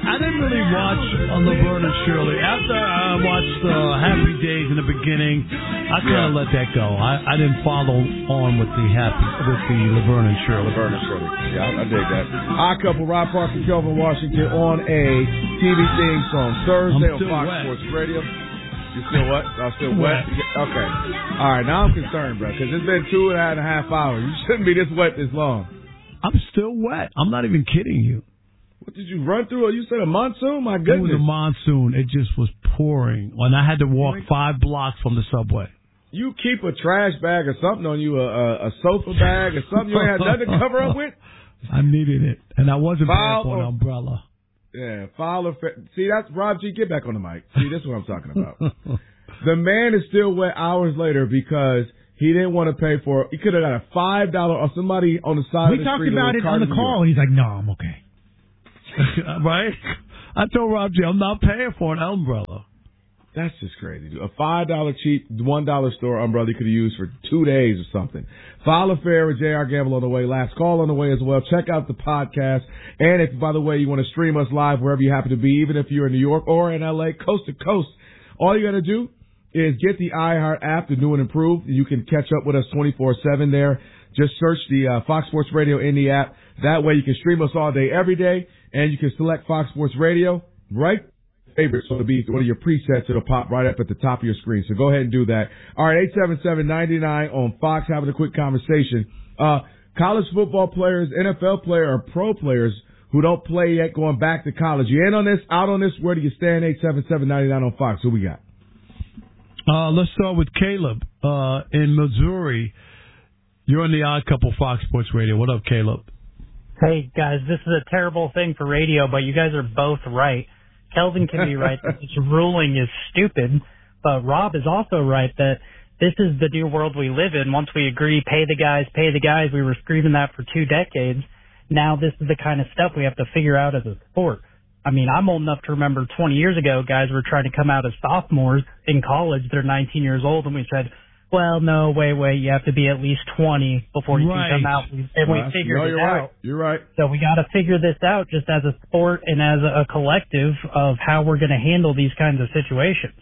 I didn't really watch Laverne and Shirley. After I watched Happy Days in the beginning, I kind of let that go. I didn't follow on with the Laverne and Shirley. Laverne and Shirley. Yeah, I dig that. Odd Couple, Rob Parker, Kelvin Washington on a TV theme song Thursday on Fox Sports Radio. You still what? I'm still wet? Okay. All right, now I'm concerned, bro, because it's been 2.5 hours. You shouldn't be this wet this long. I'm still wet. I'm not even kidding you. What did you run through? You said a monsoon? My goodness. It was a monsoon. It just was pouring. And I had to walk 5 blocks from the subway. You keep a trash bag or something on you, a sofa bag or something you ain't had nothing to cover up with? I needed it. And I wasn't paying for an umbrella. Yeah, see, that's Rob G. Get back on the mic. See, this is what I'm talking about. The man is still wet hours later because he didn't want to pay for it. He could have got a $5 or somebody on the side of the street. We talked about it on the call, and he's like, no, I'm okay. Right? I told Rob G. I'm not paying for an umbrella. That's just crazy, dude. A $5 cheap, $1 store umbrella you could have used for 2 days or something. File affair with J.R. Gamble on the way. Last call on the way as well. Check out the podcast. And if, by the way, you want to stream us live wherever you happen to be, even if you're in New York or in L.A., coast to coast, all you got to do is get the iHeart app, the new and improved. You can catch up with us 24/7 there. Just search the Fox Sports Radio in the app. That way you can stream us all day, every day, and you can select Fox Sports Radio, right? Favorite, so it'll be one of your presets. It'll pop right up at the top of your screen. So go ahead and do that. All right, 877-99 on Fox, having a quick conversation. College football players, NFL players, or pro players who don't play yet going back to college. You in on this, out on this? Where do you stand? 877-99 on Fox. Who we got? Let's start with Caleb in Missouri. You're on the Odd Couple Fox Sports Radio. What up, Caleb? Hey, guys, this is a terrible thing for radio, but you guys are both right. Kelvin can be right that this ruling is stupid, but Rob is also right that this is the new world we live in. Once we agree, pay the guys, we were screaming that for 2 decades. Now this is the kind of stuff we have to figure out as a sport. I mean, I'm old enough to remember 20 years ago, guys were trying to come out as sophomores in college. They're 19 years old, and we said, well, no, wait, you have to be at least 20 before you can come out. And we figured it out. Right. You're right. So we got to figure this out just as a sport and as a collective of how we're going to handle these kinds of situations.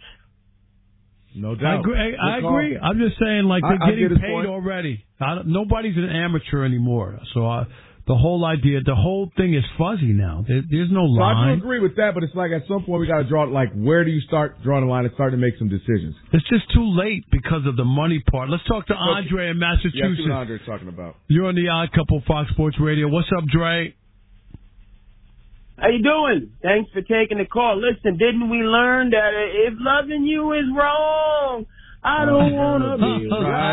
No doubt. I agree. I'm just saying, like, they're getting paid already. Nobody's an amateur anymore. So the whole idea, the whole thing is fuzzy now. There's no line. So I do agree with that, but it's like at some point we got to draw, like, where do you start drawing the line and start to make some decisions? It's just too late because of the money part. Let's talk to Andre in Massachusetts. Yeah, that's what Andre's talking about. You're on the Odd Couple Fox Sports Radio. What's up, Dre? How you doing? Thanks for taking the call. Listen, didn't we learn that if loving you is wrong, I don't want to be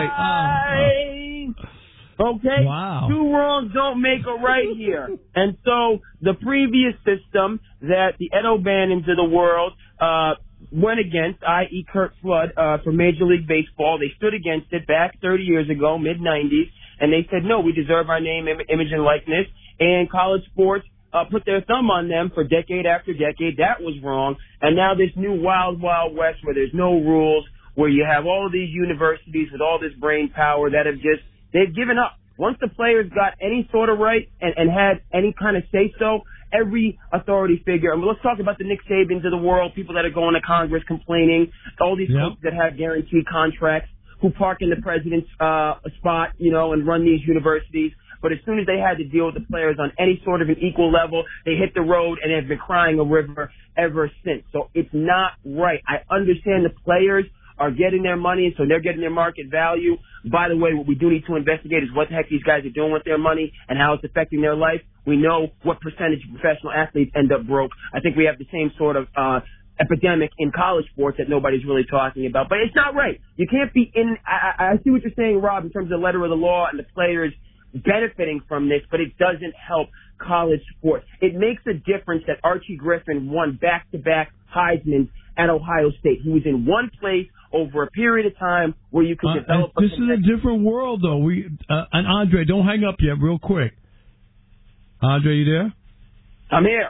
right? Okay? Wow. 2 wrongs don't make a right here. And so the previous system that the Ed O'Bannons of the world went against, i.e. Kurt Flood for Major League Baseball, they stood against it back 30 years ago, mid-'90s, and they said, no, we deserve our name, image, and likeness. And college sports put their thumb on them for decade after decade. That was wrong. And now this new wild, wild west where there's no rules, where you have all of these universities with all this brain power that have just, they've given up. Once the players got any sort of right and had any kind of say-so, every authority figure, and let's talk about the Nick Sabans of the world, people that are going to Congress complaining, all these folks that have guaranteed contracts, who park in the president's spot, and run these universities. But as soon as they had to deal with the players on any sort of an equal level, they hit the road and have been crying a river ever since. So it's not right. I understand the players are getting their money, and so they're getting their market value. By the way, what we do need to investigate is what the heck these guys are doing with their money and how it's affecting their life. We know what percentage of professional athletes end up broke. I think we have the same sort of epidemic in college sports that nobody's really talking about. But it's not right. You can't be in – I see what you're saying, Rob, in terms of the letter of the law and the players benefiting from this, but it doesn't help college sports. It makes a difference that Archie Griffin won back-to-back Heisman at Ohio State. He was in one place over a period of time where you could develop. This is a different world, though. And Andre, don't hang up yet, real quick. Andre, you there? I'm here.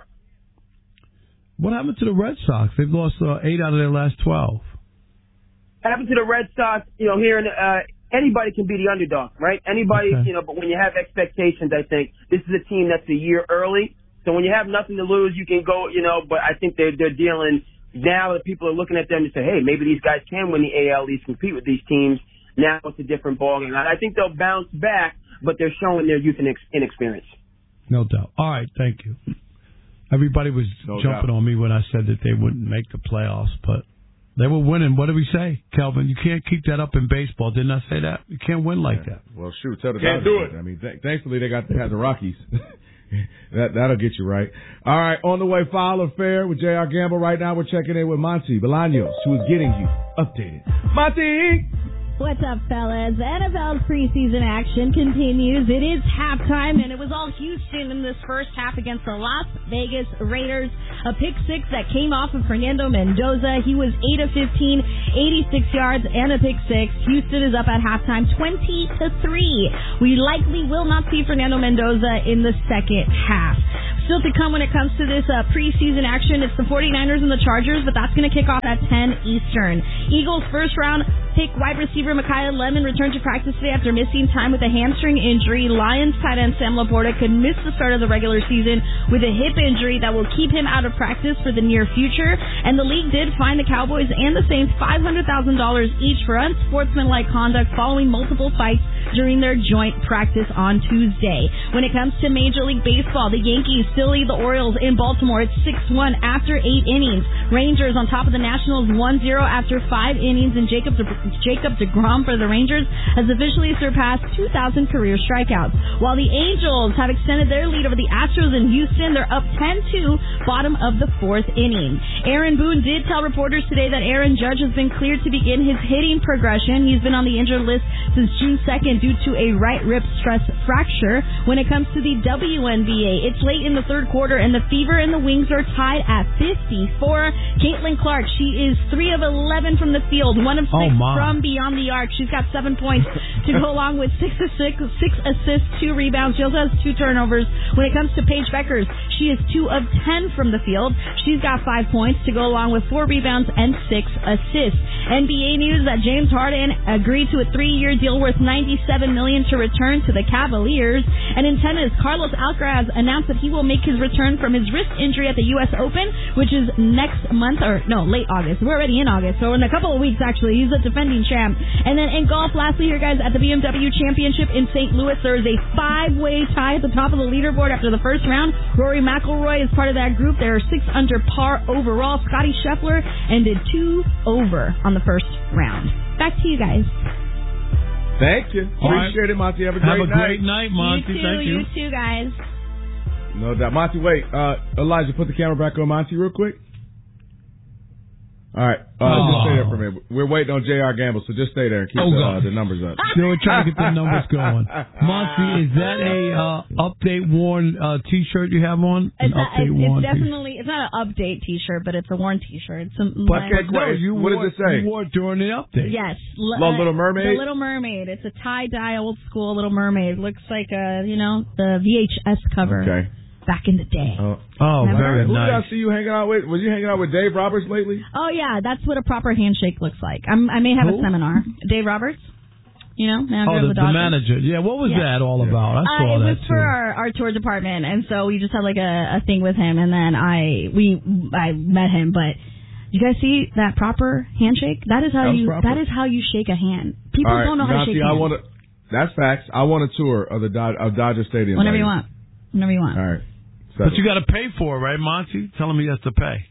What happened to the Red Sox? They've lost 8 out of their last 12. What happened to the Red Sox? Here in anybody can be the underdog, right? Anybody, but when you have expectations, I think this is a team that's a year early. So when you have nothing to lose, you can go, but I think they're dealing now that people are looking at them to say, hey, maybe these guys can win the AL East, compete with these teams. Now it's a different ballgame. I think they'll bounce back, but they're showing their youth and inexperience. No doubt. All right, thank you. Everybody was jumping on me when I said that they wouldn't make the playoffs, but they were winning. What did we say, Kelvin? You can't keep that up in baseball. Didn't I say that? You can't win like that. Well, shoot, tell the Can't do it. I mean, thankfully they had the Rockies. That'll get you right. All right, on the way, Foul or Fair with J.R. Gamble. Right now we're checking in with Monty Bolaños, who is getting you updated. Monty! What's up, fellas? NFL's preseason action continues. It is halftime, and it was all Houston in this first half against the Las Vegas Raiders. A pick six that came off of Fernando Mendoza. He was 8 of 15, 86 yards, and a pick six. Houston is up at halftime 20-3. We likely will not see Fernando Mendoza in the second half. Still to come when it comes to this preseason action, it's the 49ers and the Chargers, but that's going to kick off at 10 Eastern. Eagles first round pick wide receiver Micaiah Lemon returned to practice today after missing time with a hamstring injury. Lions tight end Sam Laporta could miss the start of the regular season with a hip injury that will keep him out of practice for the near future. And the league did fine the Cowboys and the Saints $500,000 each for unsportsmanlike conduct following multiple fights during their joint practice on Tuesday. When it comes to Major League Baseball, the Yankees still lead the Orioles in Baltimore. It's 6-1 after 8 innings. Rangers on top of the Nationals 1-0 after 5 innings, and Jacob DeGrom for the Rangers has officially surpassed 2,000 career strikeouts. While the Angels have extended their lead over the Astros in Houston, they're up 10-2, bottom of the 4th inning. Aaron Boone did tell reporters today that Aaron Judge has been cleared to begin his hitting progression. He's been on the injured list since June 2nd due to a right rib stress fracture. When it comes to the WNBA, it's late in the third quarter, and the Fever and the Wings are tied at 54. Caitlin Clark, she is 3 of 11 from the field, 1 of 6 from beyond the arc. She's got 7 points to go along with 6 assists, 2 rebounds. She also has 2 turnovers. When it comes to Paige Beckers, she is 2 of 10 from the field. She's got 5 points to go along with 4 rebounds and 6 assists. NBA news that James Harden agreed to a 3-year deal worth $97 million to return to the Cavaliers. And in tennis, Carlos Alcaraz announced that he will make his return from his wrist injury at the U.S. Open, which is next month, late August. We're already in August, so in a couple of weeks, actually. He's a defending champ. And then in golf, lastly here, guys, at the BMW Championship in St. Louis, there is a 5-way tie at the top of the leaderboard after the first round. Rory McIlroy is part of that group. There are 6 under par overall. Scotty Scheffler ended 2 over on the first round. Back to you guys. Thank you. Appreciate it, Monty. Have a great night, Monty. Thank you. You too, guys. No doubt. Monty, wait. Elijah, put the camera back on Monty real quick. All right. Just stay there for a minute. We're waiting on J.R. Gamble, so just stay there and keep the numbers up. We're trying to get the numbers going. Monty, is that a update worn T-shirt you have on? It's definitely, it's not an update T-shirt, but it's a worn T-shirt. What does it say? You wore it during the update. Yes. Little Mermaid? The Little Mermaid. It's a tie-dye, old-school Little Mermaid. Looks like, the VHS cover. Okay. Back in the day. Very nice. Who did I see you hanging out with? Was you hanging out with Dave Roberts lately? Oh, yeah. That's what a proper handshake looks like. I may have a seminar. Dave Roberts? Manager of the manager. Yeah, what was that all about? I saw that, it was for our tour department, and so we just had like a thing with him, and then I met him, but you guys see that proper handshake? That is how you shake a hand. People don't know how to shake hands. That's facts. I want a tour of Dodger Stadium. Whenever you want. All right. But you got to pay for it, right, Monty? Tell him he has to pay.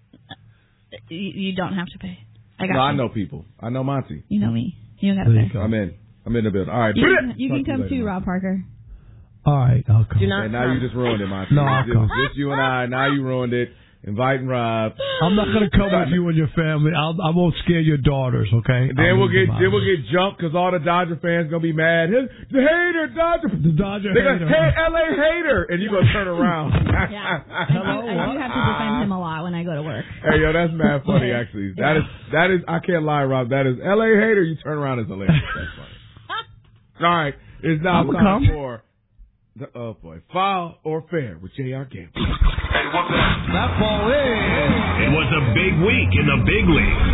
You don't have to pay. I know people. I know Monty. You know me. You don't got to pay. I'm in the building. All right. You can come too, Rob Parker. All right, I'll come. Now you just ruined it, Monty. No, I'll come. Just you and I. Now you ruined it. Inviting Rob. I'm not going to come with you and your family. I won't scare your daughters, okay? Then we'll get jumped because all the Dodger fans going to be mad. The hater, the Dodger hater. Hey, LA hater. And you're going to turn around. Yeah. I do have to defend him a lot when I go to work. Hey, yo, that's mad funny, actually. That is, I can't lie, Rob. That is LA hater. You turn around as hilarious. That's funny. All right. It's now time for the Foul or Fair with J.R. Gamble. That ball in. It was a big week in the big leagues.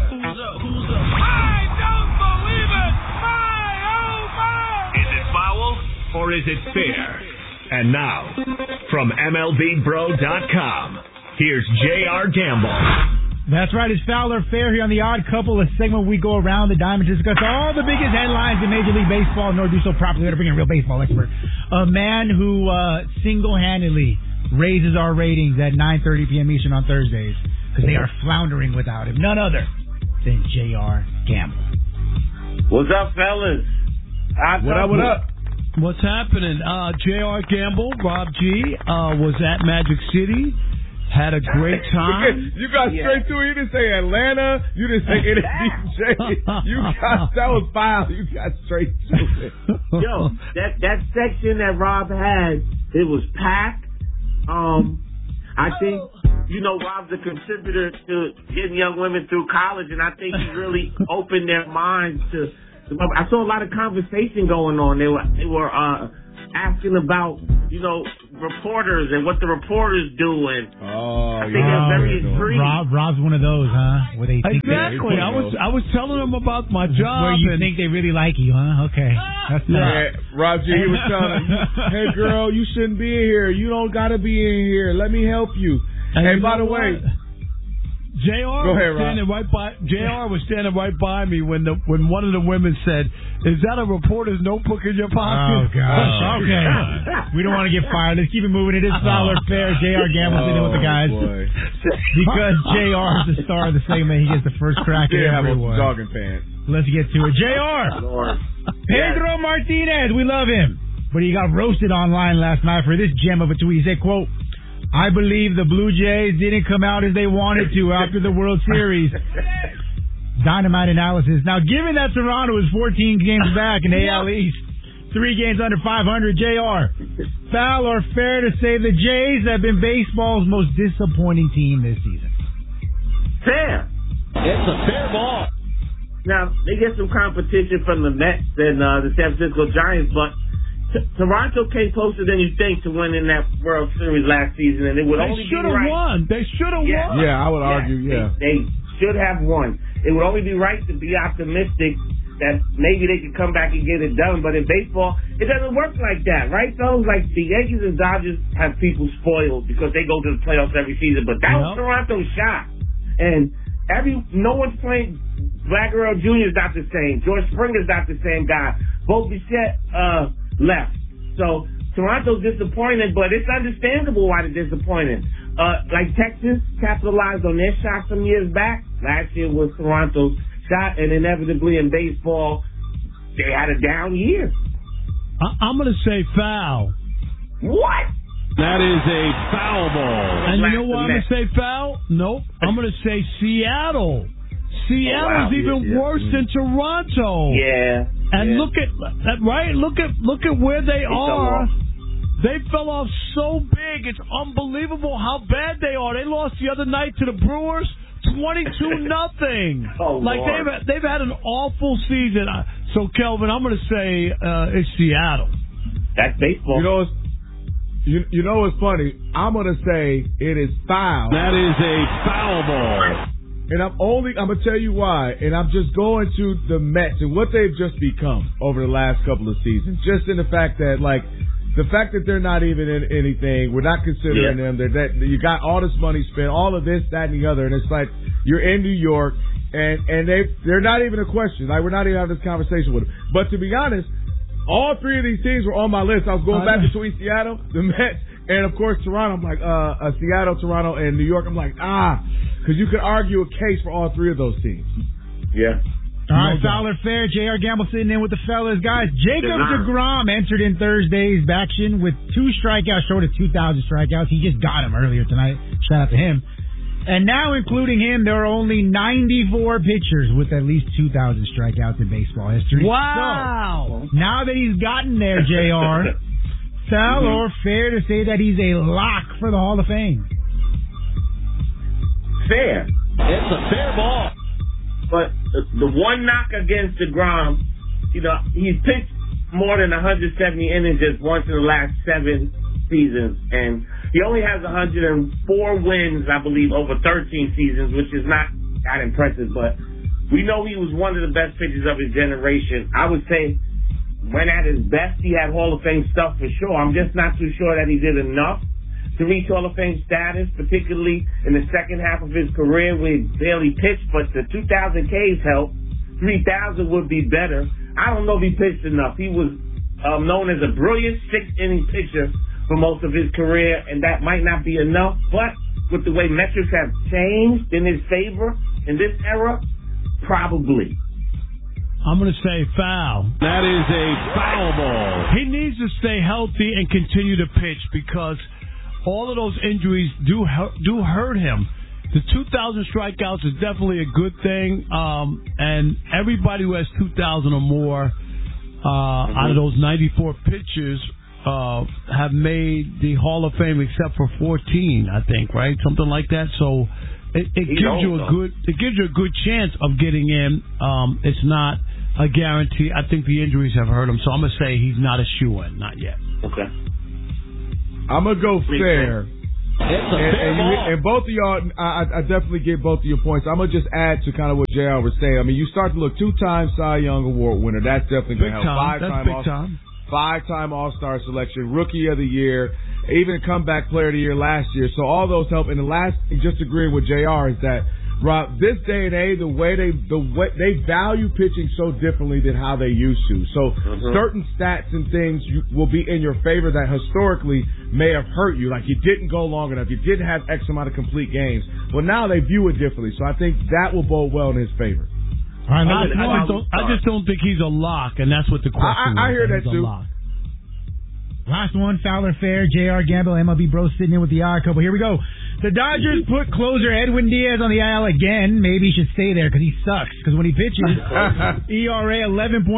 I don't believe it! My, oh my! Is it foul or is it fair? And now, From MLBBro.com, here's J.R. Gamble. That's right. It's Foul or Fair here on The Odd Couple, a segment where we go around the diamond to discuss all the biggest headlines in Major League Baseball, nor do so properly to bring in a real baseball expert. A man who single-handedly raises our ratings at 9:30 p.m. Eastern on Thursdays because they are floundering without him. None other than J.R. Gamble. What's up, fellas? What up? What's happening? J.R. Gamble, Rob G, was at Magic City. Had a great time. You got straight to it. You didn't say Atlanta. You didn't say NSDJ. That was foul. You got straight to it. Yo, that section that Rob had, it was packed. I think, Rob's a contributor to getting young women through college, and I think he really opened their minds to. I saw a lot of conversation going on. They were asking about, reporters and what the reporters do, and I think they're very intrigued. Rob's one of those, huh? Where they think exactly. I was telling them about my job. Where you think they really like you, huh? Okay. That's Rob G, he was telling me, hey, girl, you shouldn't be in here. You don't got to be in here. Let me help you. And by the way, JR was standing right by me when one of the women said, "Is that a reporter's notebook in your pocket?" Oh gosh. Okay. We don't want to get fired. Let's keep it moving. It is Foul or Fair. J.R. Gamble sitting with the guys. Boy. Because J.R. is the star of the segment, he gets the first crack at everyone. Jogging pants. Let's get to it. J.R. Pedro Martinez. We love him. But he got roasted online last night for this gem of a tweet. He said, quote, "I believe the Blue Jays didn't come out as they wanted to after the World Series." Dynamite analysis. Now, given that Toronto is 14 games back in AL East, 3 games under 500, JR, foul or fair to say the Jays have been baseball's most disappointing team this season? Fair. It's a fair ball. Now, they get some competition from the Mets and the San Francisco Giants, but Toronto came closer than you think to winning that World Series last season, and it would only be right. They should have won. Yeah, I would argue, They should have won. It would only be right to be optimistic that maybe they could come back and get it done, but in baseball, it doesn't work like that, right? So, like, the Yankees and Dodgers have people spoiled because they go to the playoffs every season, but that was Toronto's shot. And no one's playing. Vlad Guerrero Jr. is not the same. George Springer's not the same guy. Bo Bichette left. So Toronto's disappointed, but it's understandable why they're disappointed. Like Texas capitalized on their shot some years back. Last year was Toronto's shot, and inevitably in baseball, they had a down year. I'm going to say foul. What? That is a foul ball. And you know why I'm going to say foul? Nope. I'm going to say Seattle. Seattle's even worse than Toronto. Yeah. And look at where they are. They fell off so big. It's unbelievable how bad they are. They lost the other night to the Brewers, 22-0. Like Lord. they've had an awful season. So Kelvin, I'm going to say it's Seattle. That's baseball. You know what's funny? I'm going to say it is foul. That is a foul ball. And I'm going to tell you why. And I'm just going to the Mets and what they've just become over the last couple of seasons. Just in the fact that, the fact that they're not even in anything, we're not considering them. You got all this money spent, all of this, that, and the other. And it's like, you're in New York, and they're not even a question. Like, we're not even having this conversation with them. But to be honest, all 3 of these teams were on my list. I was going back between Seattle, the Mets, and, of course, Toronto. I'm like, Seattle, Toronto, and New York. I'm like, because you could argue a case for all 3 of those teams. Yeah. All right, foul or fair. J.R. Gamble sitting in with the fellas. Guys, Jacob deGrom entered in Thursday's action with 2 strikeouts, short of 2,000 strikeouts. He just got them earlier tonight. Shout out to him. And now, including him, there are only 94 pitchers with at least 2,000 strikeouts in baseball history. Wow. So, now that he's gotten there, J.R., foul or fair to say that he's a lock for the Hall of Fame? Fair. It's a fair ball. But the one knock against DeGrom, he's pitched more than 170 innings just once in the last 7 seasons. And he only has 104 wins, I believe, over 13 seasons, which is not that impressive. But we know he was one of the best pitchers of his generation. I would say when at his best, he had Hall of Fame stuff for sure. I'm just not too sure that he did enough to reach Hall of Fame status, particularly in the second half of his career where he barely pitched, but the 2,000 Ks helped. 3,000 would be better. I don't know if he pitched enough. He was known as a brilliant sixth-inning pitcher for most of his career, and that might not be enough, but with the way metrics have changed in his favor in this era, probably. I'm going to say foul. That is a foul ball. He needs to stay healthy and continue to pitch because all of those injuries do hurt him. The 2,000 strikeouts is definitely a good thing, and everybody who has 2,000 or more out of those 94 pitchers have made the Hall of Fame except for 14, I think, right? Something like that. So it gives you a good chance of getting in. It's not a guarantee. I think the injuries have hurt him, so I'm gonna say he's not a shoo-in, not yet. Okay. I'm gonna go fair. And both of y'all, I definitely get both of your points. I'm gonna just add to kind of what JR was saying. I mean, you start to look 2-time Cy Young Award winner. That's definitely gonna help. Five-time All-Star selection, Rookie of the Year, even Comeback Player of the Year last year. So all those help. And the last, just agreeing with JR, is that Rob, this day and age, the way they value pitching so differently than how they used to. So certain stats and things will be in your favor that historically may have hurt you. Like you didn't go long enough, you didn't have X amount of complete games. Well, now they view it differently. So I think that will bode well in his favor. I just don't think he's a lock, and that's what the question is. I hear that too. Last one, Fowler Fair, J.R. Gamble, MLB Bro sitting in with the IR couple. Here we go. The Dodgers put closer Edwin Diaz on the IL again. Maybe he should stay there because he sucks. Because when he pitches, ERA 11.85,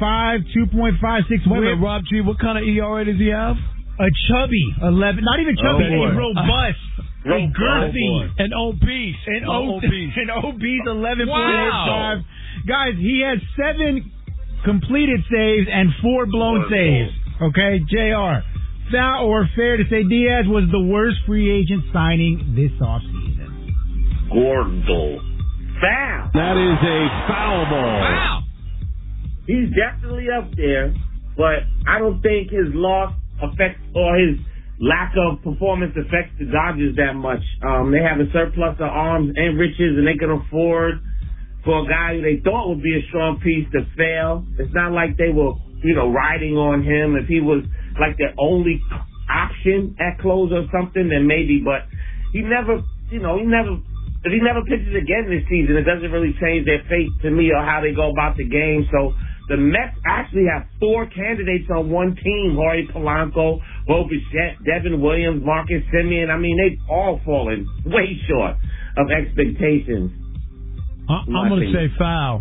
2.56 Wait a minute, Rob G, what kind of ERA does he have? A chubby 11, not even chubby, a robust, a girthy, an obese, an obese 11.85. Wow. Guys, he had 7 completed saves and 4 blown saves. Okay, JR, foul or fair to say Diaz was the worst free agent signing this offseason? Gordo. Foul. That is a foul ball. Wow. He's definitely up there, but I don't think his loss affects or his lack of performance affects the Dodgers that much. They have a surplus of arms and riches, and they can afford for a guy who they thought would be a strong piece to fail. It's not like they were, riding on him. If he was like their only option at close or something, then maybe. But he never, if he never pitches again this season, it doesn't really change their fate to me or how they go about the game. So the Mets actually have 4 candidates on one team: Jorge Polanco, Bo Bichette, Devin Williams, Marcus Semien. I mean, they've all fallen way short of expectations. I'm going to say foul.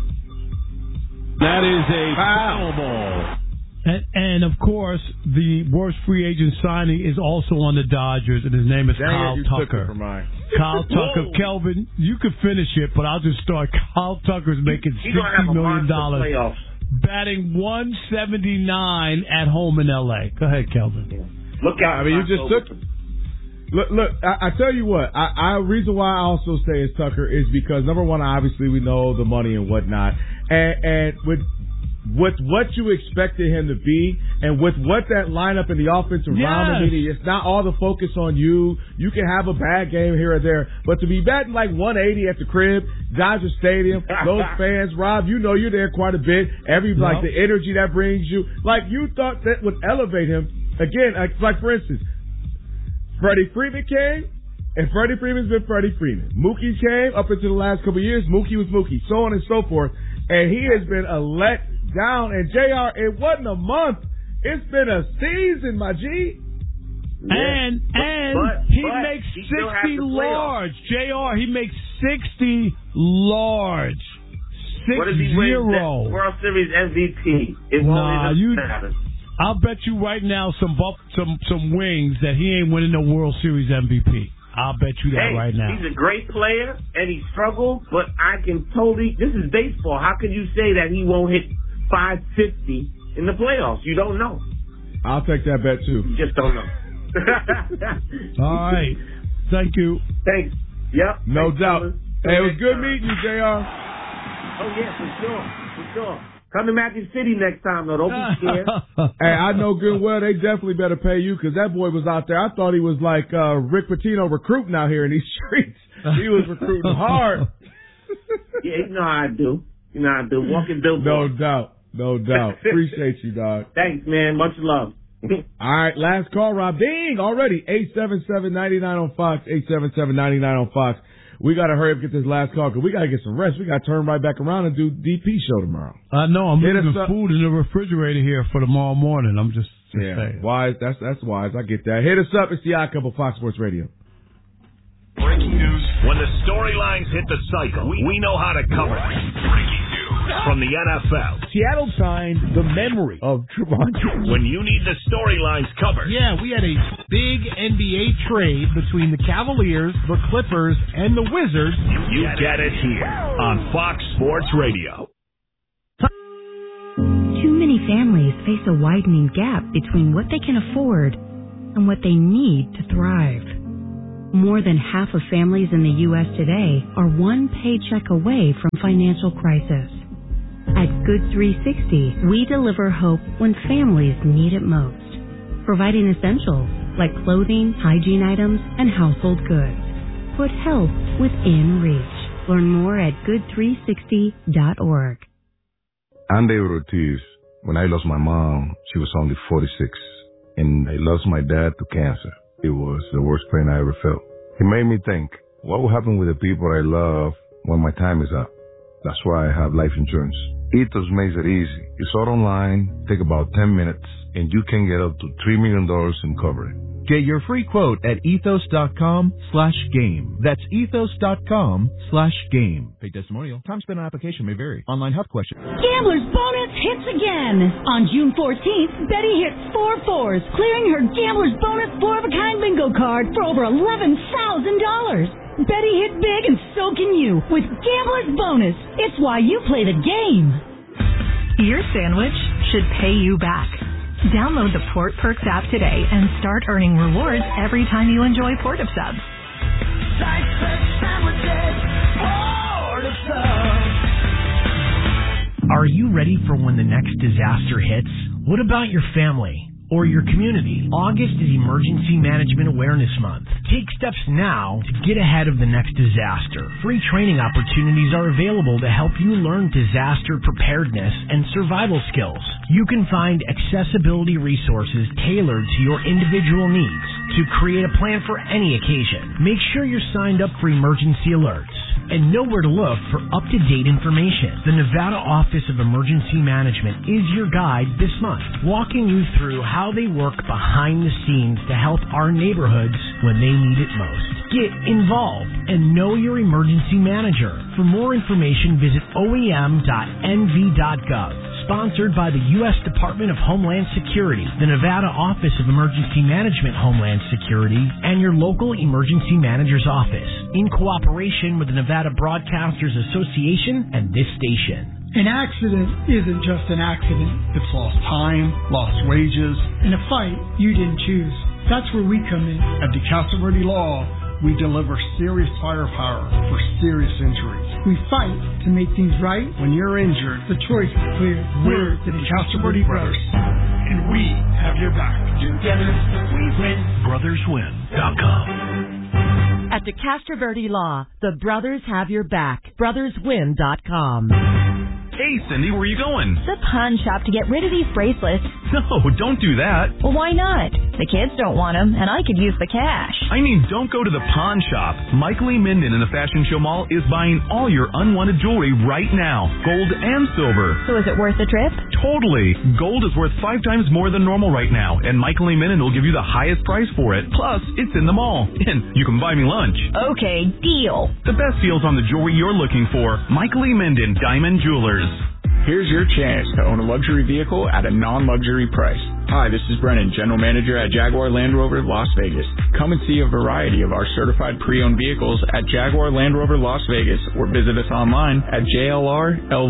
That is a foul ball. And of course, the worst free agent signing is also on the Dodgers, and his name is Kyle Tucker. Kyle Tucker. Kelvin, you could finish it, but I'll just start. Kyle Tucker's making $60 million, batting .179 at home in L.A. Go ahead, Kelvin. Look out! I mean, you just took. Look, I tell you what, reason why I also say it's Tucker is because, number one, obviously we know the money and whatnot. And with what you expected him to be and with what that lineup in the offense around him, it's not all the focus on you. You can have a bad game here or there, but to be batting like 180 at the crib, Dodger Stadium, those fans, Rob, you're there quite a bit. Like the energy that brings you, like you thought that would elevate him. Again, like for instance, Freddie Freeman came, and Freddie Freeman's been Freddie Freeman. Mookie came up into the last couple of years. Mookie was Mookie, so on and so forth. And he has been a let down. And, JR, it wasn't a month. It's been a season, my G. And he makes 60 large. JR, he makes 60 large. 60. What does he win? World Series MVP. It won't matter. I'll bet you right now some wings that he ain't winning the World Series MVP. I'll bet you that right now. He's a great player, and he struggled, but I can this is baseball. How can you say that he won't hit 550 in the playoffs? You don't know. I'll take that bet, too. You just don't know. All right. Thank you. Thanks. Yep. No doubt. Hey, it was good meeting you, JR. Oh, yeah, for sure. Come to Magic City next time, though. Don't be scared. Hey, I know good and well they definitely better pay you because that boy was out there. I thought he was like Rick Pitino recruiting out here in these streets. He was recruiting hard. Yeah, you know how I do. You know how I do. Walking billboard. No doubt. Appreciate you, dog. Thanks, man. Much love. All right, last call, Rob. Ding, already. 877-99 on Fox, 877-99 on Fox. We got to hurry up and get this last call because we got to get some rest. We got to turn right back around and do DP show tomorrow. I know. I'm leaving food in the refrigerator here for tomorrow morning. I'm just saying. Wise. That's wise. I get that. Hit us up. It's the Odd Couple, Fox Sports Radio. Breaking news. When the storylines hit the cycle, we know how to cover it. Breaking news from the NFL. Seattle signed the memory of Trevon. When you need the storylines covered. Yeah, we had a big NBA trade between the Cavaliers, the Clippers, and the Wizards. You get it here on Fox Sports Radio. Too many families face a widening gap between what they can afford and what they need to thrive. More than half of families in the U.S. today are one paycheck away from financial crisis. At Good 360, we deliver hope when families need it most, providing essentials like clothing, hygiene items, and household goods. Put health within reach. Learn more at good360.org. I'm David Ortiz. When I lost my mom, she was only 46, and I lost my dad to cancer. It was the worst pain I ever felt. It made me think, what will happen with the people I love when my time is up? That's why I have life insurance. Ethos makes it easy. You start online, take about 10 minutes, and you can get up to $3 million in coverage. Get your free quote at ethos.com/game. That's ethos.com/game. Paid testimonial. Time spent on application may vary. Online health question. Gambler's Bonus hits again. On June 14th, Betty hit 4 4s, clearing her Gambler's Bonus 4-of-a-kind bingo card for over $11,000. Betty hit big and so can you with Gambler's Bonus. It's why you play the game. Your sandwich should pay you back. Download the Port Perks app today and start earning rewards every time you enjoy Port of Subs. Are you ready for when the next disaster hits? What about your family or your community? August is Emergency Management Awareness Month. Take steps now to get ahead of the next disaster. Free training opportunities are available to help you learn disaster preparedness and survival skills. You can find accessibility resources tailored to your individual needs to create a plan for any occasion. Make sure you're signed up for emergency alerts and know where to look for up-to-date information. The Nevada Office of Emergency Management is your guide this month, walking you through how they work behind the scenes to help our neighborhoods when they need it most. Get involved and know your emergency manager. For more information, visit oem.nv.gov. Sponsored by the U.S. Department of Homeland Security, the Nevada Office of Emergency Management Homeland Security, and your local emergency manager's office, in cooperation with the Nevada Broadcasters Association and this station. An accident isn't just an accident. It's lost time, lost wages, and a fight you didn't choose. That's where we come in. At DeCastro Verde Law, we deliver serious firepower for serious injuries. We fight to make things right. When you're injured, the choice is clear. We're the DeCastro Verde Brothers, and we have your back. Together, we win. BrothersWin.com. At DeCastro Verde Law, the brothers have your back. BrothersWin.com. Hey, Cindy, where are you going? The pawn shop to get rid of these bracelets. No, don't do that. Well, why not? The kids don't want them, and I could use the cash. I mean, don't go to the pawn shop. Michael E. Minden in the Fashion Show Mall is buying all your unwanted jewelry right now, gold and silver. So is it worth the trip? Totally. Gold is worth 5 times more than normal right now, and Michael E. Minden will give you the highest price for it. Plus, it's in the mall, and you can buy me lunch. Okay, deal. The best deals on the jewelry you're looking for. Michael E. Minden, Diamond Jewelers. Here's your chance to own a luxury vehicle at a non-luxury price. Hi, this is Brennan, General Manager at Jaguar Land Rover Las Vegas. Come and see a variety of our certified pre-owned vehicles at Jaguar Land Rover Las Vegas or visit us online at JLRLV.com.